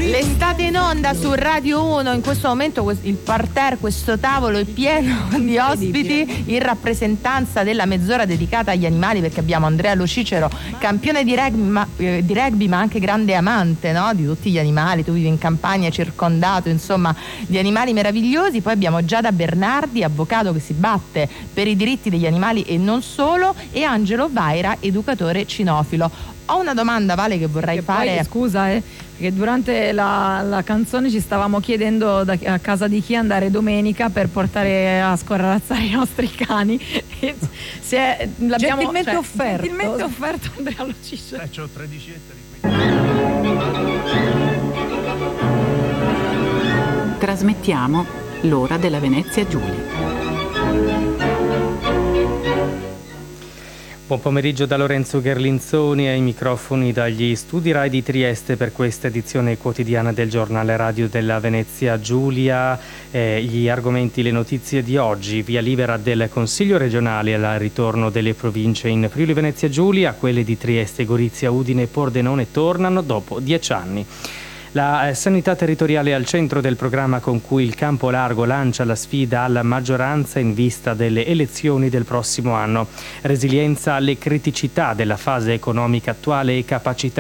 L'estate in onda su Radio 1, in questo momento il parterre, questo tavolo è pieno di ospiti in rappresentanza della mezz'ora dedicata agli animali, perché abbiamo Andrea Lo Cicero, campione di rugby ma anche grande amante, no? Di tutti gli animali. Tu vivi in campagna circondato insomma di animali meravigliosi. Poi abbiamo Giada Bernardi, avvocato che si batte per i diritti degli animali e non solo, e Angelo Vaira, educatore cinofilo. Ho una domanda, Vale, che vorrei fare. Poi, scusa, perché durante la canzone ci stavamo chiedendo a casa di chi andare domenica per portare a scorrazzare i nostri cani. L'abbiamo gentilmente offerto Andrea Lo Cicero. C'ho 13 ettari qui. Trasmettiamo l'ora della Venezia Giulia. Buon pomeriggio da Lorenzo Gherlinzoni ai microfoni dagli studi Rai di Trieste per questa edizione quotidiana del giornale radio della Venezia Giulia. Gli argomenti, le notizie di oggi: via libera del Consiglio regionale al ritorno delle province in Friuli Venezia Giulia, quelle di Trieste, Gorizia, Udine e Pordenone tornano dopo 10 anni. La sanità territoriale al centro del programma con cui il Campo Largo lancia la sfida alla maggioranza in vista delle elezioni del prossimo anno. Resilienza alle criticità della fase economica attuale e capacità